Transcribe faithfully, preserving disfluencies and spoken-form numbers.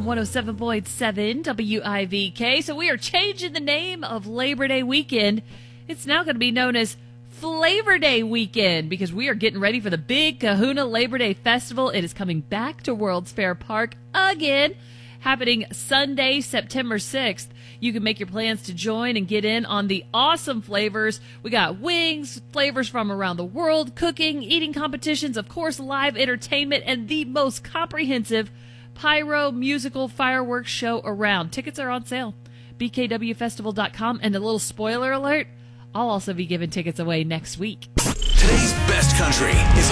on one oh seven point seven W I V K. So we are changing the name of Labor Day weekend. It's now going to be known as Flavor Day weekend because we are getting ready for the big Kahuna Labor Day Festival. It is coming back to World's Fair Park again, happening Sunday, September sixth. You can make your plans to join and get in on the awesome flavors. We got wings, flavors from around the world, cooking, eating competitions, of course, live entertainment, and the most comprehensive pyro musical fireworks show around. Tickets are on sale. B K W festival dot com. And a little spoiler alert, I'll also be giving tickets away next week. Today's best country is